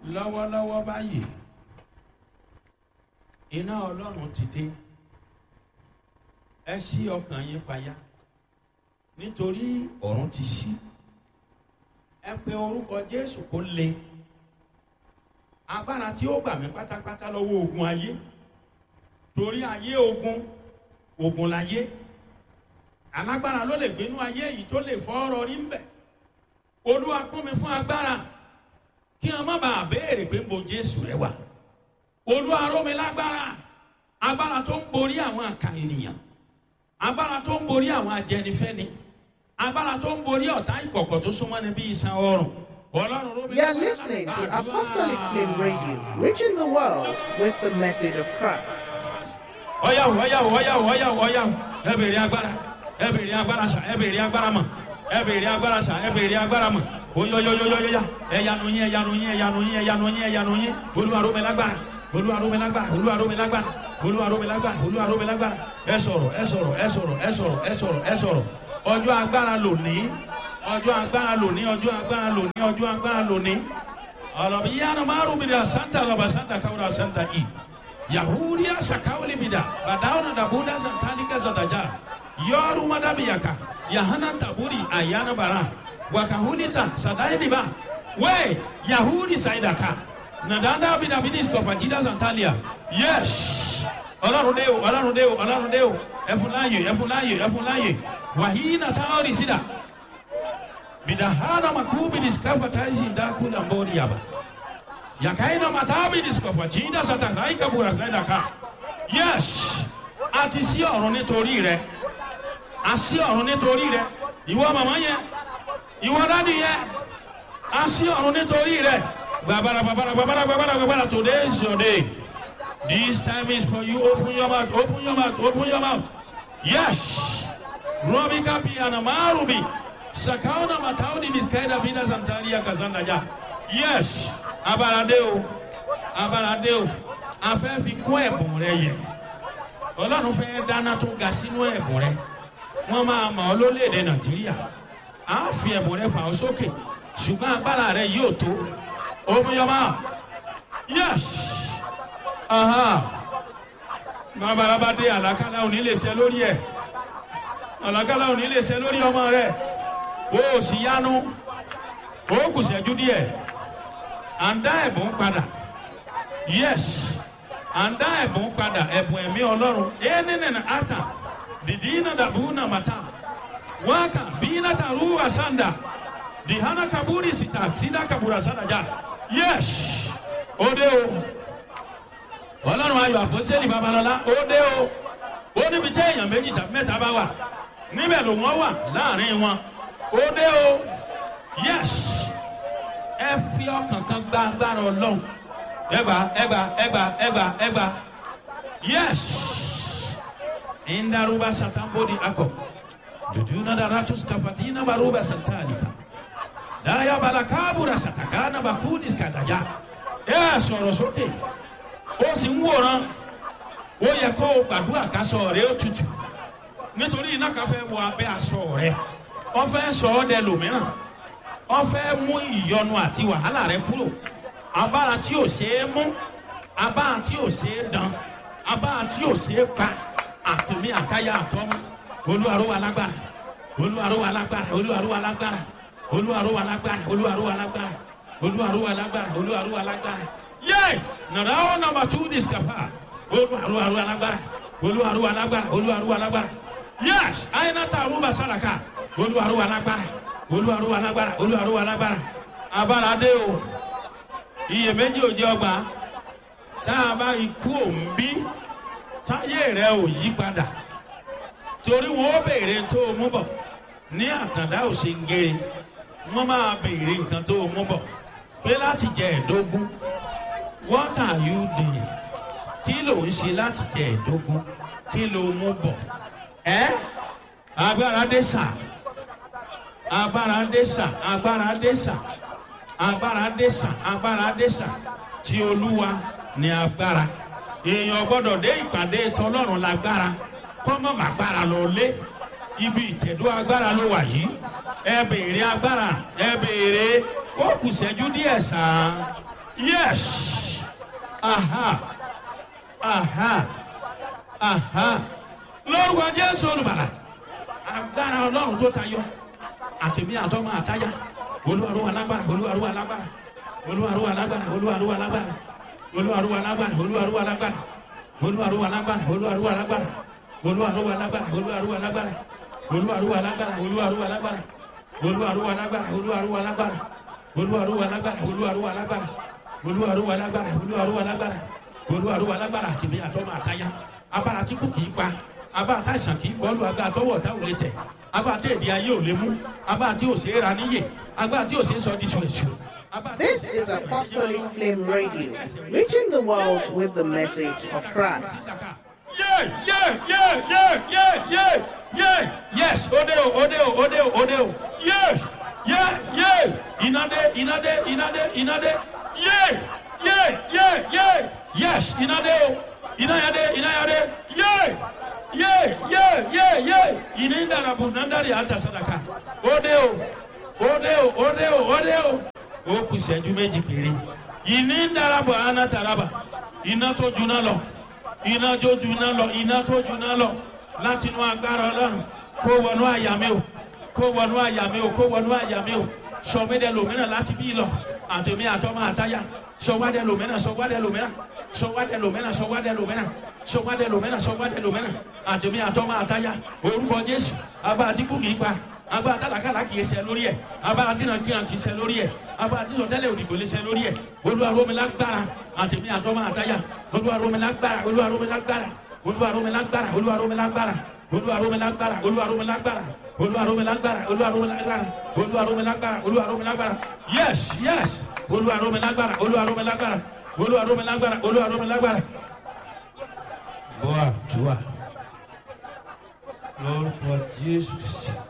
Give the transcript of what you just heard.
lọ́wọ́lọ́wọ́ báyìí iná ọlọ́run ti dé. Ẹ ṣí ọkàn yín payá nítorí ọ̀run ti ṣí. Ẹ pe orúkọ Jésù kó le. Agbára tí ó gbà mí pátápátá lọ́wọ́ ogun ayé. Torí ayé ogun láyé. Alágbára ló lè gbénú ayé yìí tó lè fọ́ ọ̀rọ̀ rí ń bẹ̀. Olúwa kún mi fún agbára kí wọn má bàa béèrè pé mo Jésù rẹ wà. Olúwa ró mi lágbára, agbára tó ń borí àwọn àkà ènìyàn, agbára tó ń borí àwọn ajẹnifẹ́ni, agbára tó ń borí ọ̀tá ìkọ̀kọ̀ tó súnmọ́ ni bí iṣan ọrùn. Ọlọ́run ró mi You are listening to Apostolic Flame Radio, reaching the world with the message of Christ. Ọ̀yàwó ẹ bèrè agbára, ẹ bèrè agbára sà, ẹ bèrè agbára mọ̀, ẹ bèrè agbára sà, ẹ bèrè agbára mọ̀. Oyoyoyoyoya ẹyanu yín Olúwa ró mi lágbára, Olúwa ró mi lágbára, Olúwa ró mi lágbára, Olúwa ró mi lágbára, Olúwa ró mi lágbára. Ẹ sọ̀rọ̀. Ọjọ́ agbára lónìí, ọjọ́ agbára lónìí, ọjọ́ agbára lónìí, ọjọ́ agbára lónìí. Ọlọ́bi yánnà márùn mi dà santa lọ́ba santa káwúrà santa i. Yahudiya sakawuli mi dà bàdáwọn dàbúdà santanika santaja. Yọrù madabiyaka yahana taburi ayana bara. Wakahunita sadainiba we Yahudi saidaka nadanda bidabidis kofajida santalia. Yes, Ọlọ́run dé o ẹfúnláyè wàhíínà táwọn sídà bidahana makubi diskafa taisi ndakula mbori yaba yakaina matabi diskafa jinda satakaika bura saidaka. Yes, àti sí ọ̀run nítorí rẹ̀, àsí ọ̀run nítorí rẹ̀. Ìwọ màmá yẹn, ìwọ dádì yẹn, a sí ọ̀run nítorí rẹ̀. Gbàbàrà, today is your day. This time is for you. Open your mouth. Yes. Robika pi anamarubi. Sakauna matauni miskaida vida santaria kazanda ja. Yes. Abaradeo. A fẹ́ fi kún ẹ̀bùn rẹ yẹ. Ọlọ́run fẹ́ dáná tó ga sínú ẹ̀bùn rẹ. Wọ́n máa mọ̀ ọ́ lórílẹ̀-èdè Nàìjíríà. A fi ẹ̀bùn rẹ fà ọ́ sókè, ṣùgbọ́n agbára rẹ yóò tó. Omiyọba, yes, bàbá dé àlàkálà òní lè ṣe lórí ẹ̀, àlàkálà òní lè ṣe lórí ọmọ rẹ. O sì yanu, o kù ṣẹ́jú díẹ̀, à ń dá ẹ̀bùn padà. Yes, à ń dá ẹ̀bùn padà, ẹ̀bùn ẹ̀mí Ọlọ́run. Ẹnìnìnà ata, dìdí iná dàbú nà màtá. Waka bina taruwa sanda dihana kaburi sida kabura sanda ja. Yes, ode o Ọlọ́run Ayọ̀ Àpọ́sítélì Babalọ́lá, ode o ó níbi tí èèyàn méjì tàbí mẹ́ta bá wà níbẹ̀ ló wọ́n wà láàrin wọn. Ode o. Yes, ẹ fi ọkàn kan gba agbára Ọlọ́run. Ẹgbà. Yes, indaruba satambodi akọ. Jujuna daratus kafatina baruba santalika. Daya balakabura satakana bakudis kadaja. Sọ̀rọ̀ sókè. Ó sì ń wòran. Ó yẹ kó o gbàdúrà kásọ̀ rẹ̀ ó tutù. Nítorí iná kan fẹ́ wọ abẹ́ aṣọ rẹ̀. Ó fẹ́ sọ ọ́ dẹ lòmíràn. Ó fẹ́ mú ìyọnu àti wàhálà rẹ̀ kúrò. Abára tí ò ṣeé mú. Abára tí ò ṣeé dán. Abára tí ò ṣeé pa. Àtìmí àtayá àtọ́mú. Olúwa ró wa lágbára, Olúwa ró wa lágbára, Olúwa ró wa lágbára, Olúwa ró wa lágbára, Olúwa ró wa lágbára, Olúwa ró wa lágbára, Olúwa ró wa lágbára. Yay! Nàdá ó nàmbà tú discapa. Olúwa ró wa lágbára, Olúwa ró wa lágbára, Olúwa ró wa lágbára. Yes! Àyìnàtà àrùbà sàràkà. Olúwa ró wa lágbára, Olúwa ró wa lágbára, Olúwa ró wa lágbára. Abára dé o. Iyèméjì ò jẹ́ ọgbà. Tá a bá ikú òǹbí, táyé rẹ̀ ò yí padà. Torí wọn ó béèrè tó o mú bọ̀ ní àtàndá òsèǹgèrè. Wọ́n máa béèrè nǹkan tó o mú bọ̀ pé láti jẹ ẹ̀dógún. What are you doing? Kí ló ń ṣe láti jẹ ẹ̀dógún? Kí ló mú bọ̀? Agbára dé sà. Agbára dé sà. Tí Olúwa ní agbára. Èèyàn gbọ́dọ̀ dé ìpàdé t'Ọlọ́run lágbára. Kọ́mọ̀ màgbára lọ lé. Ibi ìtẹ̀dó agbára ló wà yìí. Ẹ béèrè agbára. Ẹ béèrè. Ó kù ṣẹ́jú díẹ̀ sàn. Yes. Aha. Aha. Aha. Lord wa Jésù olùbàlà. Agbára Ọlọ́run tó tayọ. Àtẹ̀mí àtọ́mọ àtáyà. Olúwarúwa lágbára. Olúwarúwa lágbára. Olúwarúwa lágbára. Olúwarúwa lágbára. Olúwarúwa lágbára. Olúwarúwa lágbára. Olúwarúwa lágbára. Olúwarúwa lágbára. Olúwarúwa lágbára. Olúwarúwa lágbára. Olúwarúwa lágbára. Olúwarúwa lágbára. Olúwarúwa lágbára. Olúwarúwa lágbára. Olúwarúwa lágbára. Olúwarúwa lágbára. Olúwarúwa lágbára. Olúwarúwa lágbára. Olúwarúwa lágbára. Àtẹ̀mí àtọ́mọ àtáyà. Abára tí kò kìí pa. Abára tá àìsàn kìí kọlu. Abára tọwọ́ ọ̀tá ò lè tẹ̀. Abára tí èdè ayé ò lè mú. Abára tí ò ṣe é ra níyè. Abára tí ò ṣe é sọ di ṣùṣù. This is Apostolic Flame Radio, reaching the world with the message of Christ. Yes, Odeo. Yes, Inade. Yes, Inade. Ininda rabunandari ata sadaka. Odeo. Ó kù ìṣẹ́jú méjì péré. Ìní ń darapọ̀ anátaraba. Iná tó juná lọ. Iná tó juná lọ. Iná tó juná lọ. Láti inú agbára Ọlọ́run. Kó wọnú àyà mi o. Kó wọnú àyà mi o. Kó wọnú àyà mi o. Sọ̀mídẹ̀ lòmínà láti bí lọ. Àtẹ̀mí àtọ́mọ àtáyà. Sọ̀wádẹ̀ lòmínà. Àtẹ̀mí àtọ́mọ àtáyà. Orúkọ Jésù. Abá àtikú kìí pa. Abá àtàlákàlà kìí ṣe lórí ẹ̀. Abá àtìnàkìnà kìí ṣe lórí ẹ̀. Abá àtìsọ̀tẹ́lẹ̀ òdìgbò lè ṣe lórí ẹ̀. Olúwa rọ̀ mí lágbára. Àtẹ̀mí àtọ́mọ àtáyà. Olúwa rọ̀ mí lágbára. Olúwa rọ̀ mí lágbára. Olúwa rọ̀ mí lágbára. Olúwa rọ̀ mí lágbára. Olúwa rọ̀ mí lágbára. Olúwa rọ̀ mí lágbára. Olúwa rọ̀ mí lágbára. Olúwa rọ̀ mí lágbára. Olúwa rọ̀ mí lágbára. Olúwa rọ̀ mí lágbára. Yes. Olúwa rọ̀ mí lágbára. Olúwa rọ̀ mí lágbára. Olúwa rọ̀ mí lágbára. Olúwa rọ̀ mí lágbára. Boa, tua. Lórúkọ Jésù.